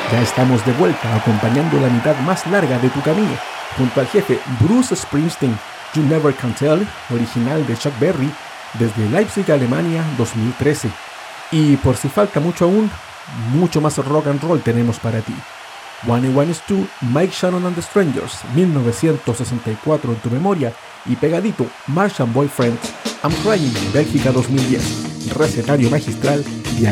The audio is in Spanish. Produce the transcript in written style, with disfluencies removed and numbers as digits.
Ya estamos de vuelta acompañando la mitad más larga de tu camino, junto al jefe Bruce Springsteen, You Never Can Tell, original de Chuck Berry, desde Leipzig, Alemania, 2013. Y por si falta mucho aún, mucho más rock and roll tenemos para ti. One and One is Two, Mike Shannon and the Strangers, 1964 en tu memoria, y pegadito, Martian Boyfriend, I'm Crying, Bélgica 2010, recetario magistral de